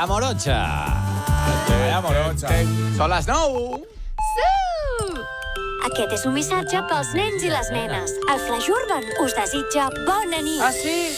La Morocha. La Morocha. Són les 9. Aquest és un missatge pels nens i les nenes. El Flash Urban us desitja bona nit. Ah, sí?